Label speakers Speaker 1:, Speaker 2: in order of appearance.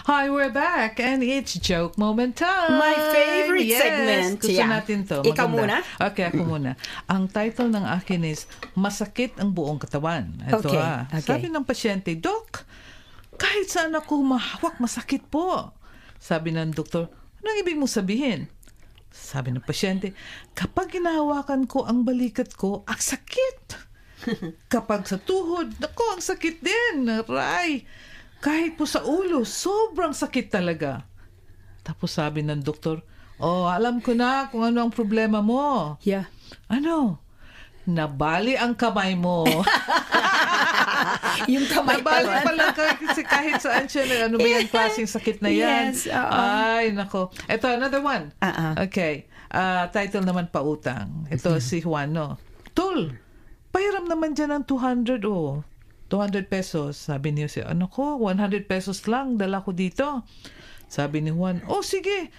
Speaker 1: Hi, we're back and it's joke moment time.
Speaker 2: My favorite segment.
Speaker 1: Gusto natin to.
Speaker 2: Ikaw muna?
Speaker 1: Okay, ako muna. Ang title ng akin is Masakit ang buong katawan. Ito
Speaker 2: Okay.
Speaker 1: Sabi ng pasyente, Doc, kahit saan ako mahawak, masakit po. Sabi ng doktor, anong ibig mo sabihin? Sabi ng pasyente, kapag hinahawakan ko ang balikat ko, ang sakit. Kapag sa tuhod, ang sakit din. Aray. Kahit po sa ulo, sobrang sakit talaga. Tapos sabi ng doktor, alam ko na kung ano ang problema mo.
Speaker 2: Yeah.
Speaker 1: Ano? Nabali ang kamay mo.
Speaker 2: Yung kamay
Speaker 1: Nabali pala kasi kahit saan siya, ano ba yung klaseng sakit na yan?
Speaker 2: Yes,
Speaker 1: Ay, nako. Ito, another one. Okay. Title naman, pautang. Ito si Juan, no? Tol, pahiram naman dyan ng 200 200 pesos. Sabi niya siya, 100 pesos lang, dala ko dito. Sabi ni Juan, sige,